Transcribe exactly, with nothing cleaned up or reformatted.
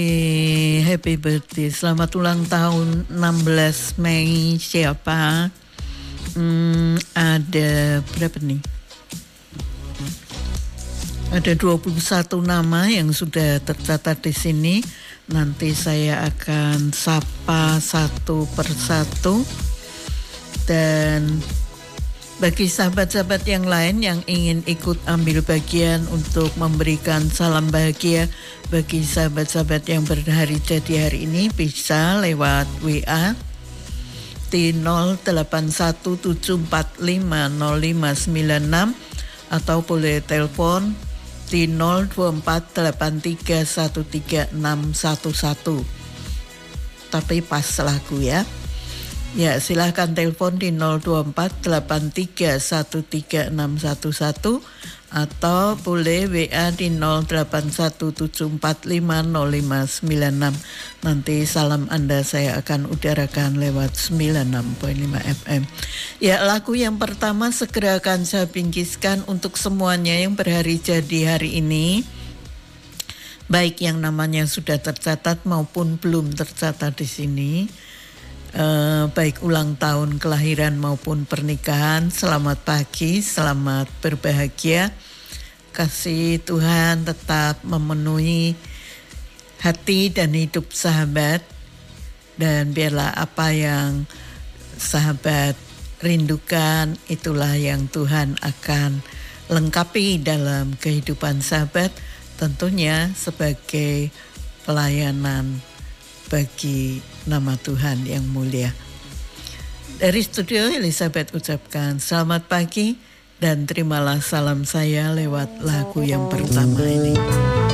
Eh, happy birthday, selamat ulang tahun enam belas Mei. Siapa? Hmm, ada berapa nih? Ada dua puluh satu nama yang sudah tercatat di sini. Nanti saya akan sapa satu persatu. Dan bagi sahabat-sahabat yang lain yang ingin ikut ambil bagian untuk memberikan salam bahagia bagi sahabat-sahabat yang berhari jadi hari ini, bisa lewat W A di nol delapan satu tujuh empat lima nol lima sembilan enam atau boleh telepon di nol dua empat delapan tiga satu tiga enam satu satu. Tapi pas lagu ya. Ya, silahkan telepon di nol dua empat delapan tiga satu tiga enam satu satu atau boleh W A di nol delapan satu tujuh empat lima nol lima sembilan enam. Nanti salam Anda saya akan udarakan lewat sembilan puluh enam koma lima F M. Ya, lagu yang pertama segera akan saya bingkiskan untuk semuanya yang berhari jadi hari ini, baik yang namanya sudah tercatat maupun belum tercatat di sini. Uh, baik ulang tahun kelahiran maupun pernikahan, selamat pagi, selamat berbahagia. Kasih Tuhan tetap memenuhi hati dan hidup sahabat, dan biarlah apa yang sahabat rindukan itulah yang Tuhan akan lengkapi dalam kehidupan sahabat, tentunya sebagai pelayanan bagi nama Tuhan yang mulia. Dari studio Elizabeth ucapkan selamat pagi dan terimalah salam saya lewat lagu yang pertama ini.